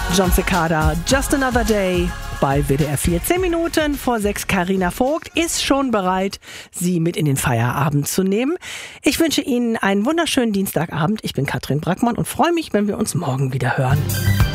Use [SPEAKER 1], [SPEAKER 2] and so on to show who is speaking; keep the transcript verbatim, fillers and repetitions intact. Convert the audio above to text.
[SPEAKER 1] Jon Secada, Just Another Day bei W D R vier. Zehn Minuten vor sechs. Carina Vogt ist schon bereit, Sie mit in den Feierabend zu nehmen. Ich wünsche Ihnen einen wunderschönen Dienstagabend. Ich bin Katrin Brackmann und freue mich, wenn wir uns morgen wieder hören.